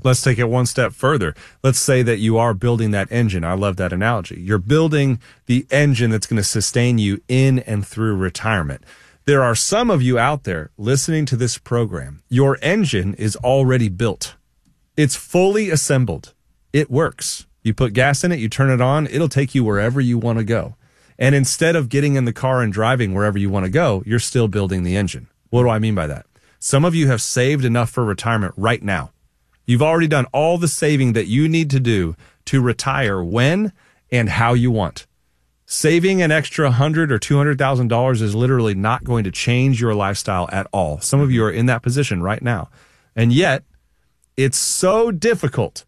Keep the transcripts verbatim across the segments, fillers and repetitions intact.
Let's take it one step further. Let's say that you are building that engine. I love that analogy. You're building the engine that's going to sustain you in and through retirement. There are some of you out there listening to this program. Your engine is already built. It's fully assembled. It works. You put gas in it, you turn it on, it'll take you wherever you want to go. And instead of getting in the car and driving wherever you want to go, you're still building the engine. What do I mean by that? Some of you have saved enough for retirement right now. You've already done all the saving that you need to do to retire when and how you want. Saving an extra one hundred thousand dollars or two hundred thousand dollars is literally not going to change your lifestyle at all. Some of you are in that position right now. And yet, it's so difficult.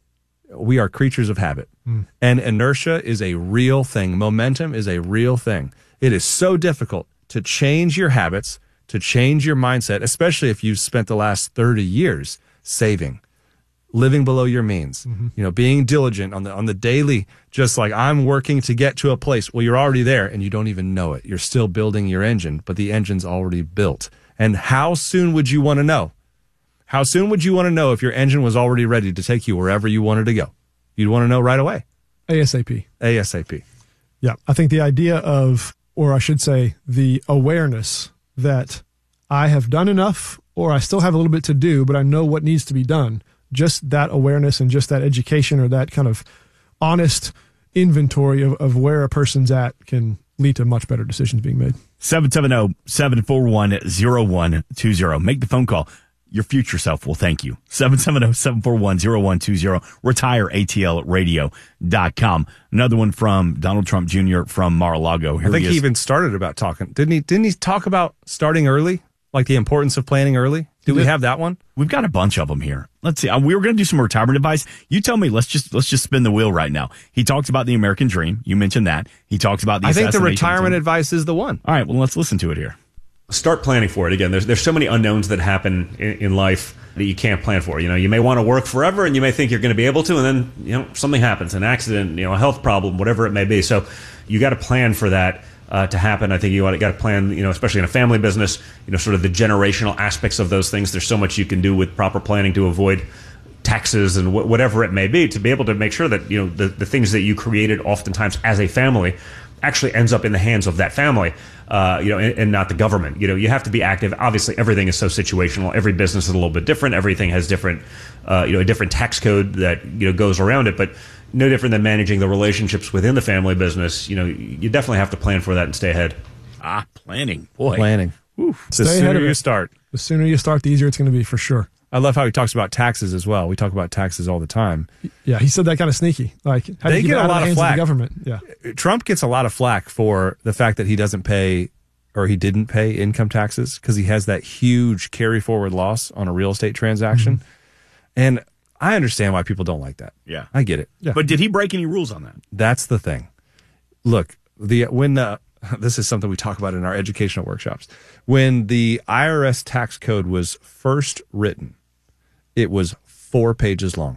We are creatures of habit. Mm. And inertia is a real thing. Momentum is a real thing. It is so difficult to change your habits, to change your mindset, especially if you've spent the last thirty years saving, living below your means, mm-hmm. you know, being diligent on the on the daily, just like I'm working to get to a place. Well, you're already there and you don't even know it. You're still building your engine, but the engine's already built. And how soon would you want to know? How soon would you want to know if your engine was already ready to take you wherever you wanted to go? You'd want to know right away. ASAP. ASAP. Yeah. I think the idea of, or I should say, the awareness that I have done enough or I still have a little bit to do, but I know what needs to be done. Just that awareness and just that education or that kind of honest inventory of, of where a person's at can lead to much better decisions being made. seven seven zero, seven four one, zero one two zero. Make the phone call. Your future self will thank you. seven seven zero, seven four one, zero one two zero. retire A T L radio dot com. Another one from Donald Trump Junior from Mar-a-Lago. Here I think he, he even started about talking. Didn't he? Didn't he talk about starting early? Like the importance of planning early? Do we have that one? We've got a bunch of them here. Let's see. We were going to do some retirement advice. You tell me. Let's just let's just spin the wheel right now. He talks about the American dream. You mentioned that. He talks about the I think the assassination retirement attempt. advice is the one. All right. Well, let's listen to it here. Start planning for it. Again, there's there's so many unknowns that happen in, in life that you can't plan for. You know, you may want to work forever, and you may think you're going to be able to, and then you know something happens, an accident, you know, a health problem, whatever it may be. So you got to plan for that. Uh, to happen. I think you got to plan, you know, especially in a family business, you know, sort of the generational aspects of those things. There's so much you can do with proper planning to avoid taxes and wh- whatever it may be, to be able to make sure that, you know, the, the things that you created oftentimes as a family actually ends up in the hands of that family, uh, you know, and, and not the government. You know, you have to be active. Obviously, everything is so situational. Every business is a little bit different. Everything has different, uh, you know, a different tax code that, you know, goes around it. But no different than managing the relationships within the family business. You know, you definitely have to plan for that and stay ahead. Ah, planning. Boy. Planning. Oof. The Stay ahead sooner of you it. start. The sooner you start, the easier it's going to be for sure. I love how he talks about taxes as well. We talk about taxes all the time. Yeah, he said that kind of sneaky. Like, how do They you get it a out lot of the of hands flack. of the government? Yeah. Trump gets a lot of flack for the fact that he doesn't pay or he didn't pay income taxes because he has that huge carry forward loss on a real estate transaction. Mm-hmm. And I understand why people don't like that. Yeah. I get it. Yeah. But did he break any rules on that? That's the thing. Look, the when the this is something we talk about in our educational workshops. When the I R S tax code was first written, it was four pages long.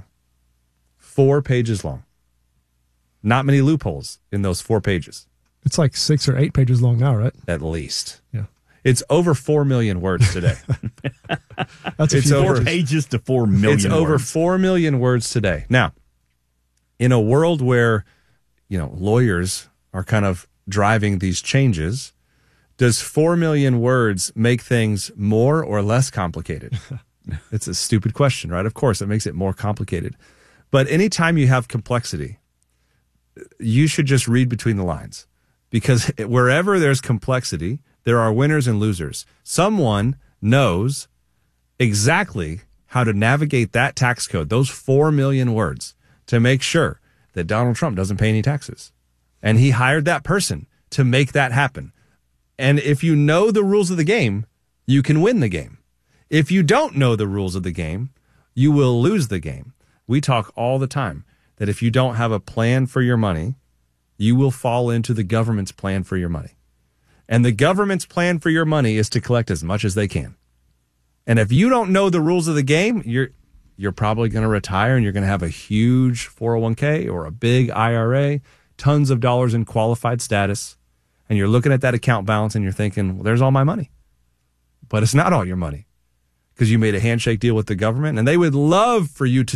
Four pages long. Not many loopholes in those four pages. It's like six or eight pages long now, right? At least. Yeah. It's over four million words today. That's a It's few over- Four pages to four million It's over words. four million words today. Now, in a world where, you know, lawyers are kind of driving these changes, does four million words make things more or less complicated? It's a stupid question, right? Of course, it makes it more complicated. But anytime you have complexity, you should just read between the lines. Because wherever there's complexity, there are winners and losers. Someone knows exactly how to navigate that tax code, those four million words, to make sure that Donald Trump doesn't pay any taxes. And he hired that person to make that happen. And if you know the rules of the game, you can win the game. If you don't know the rules of the game, you will lose the game. We talk all the time that if you don't have a plan for your money, you will fall into the government's plan for your money. And the government's plan for your money is to collect as much as they can. And if you don't know the rules of the game, you're you're probably going to retire and you're going to have a huge four oh one k or a big I R A, tons of dollars in qualified status, and you're looking at that account balance and you're thinking, well, there's all my money. But it's not all your money because you made a handshake deal with the government, and they would love for you to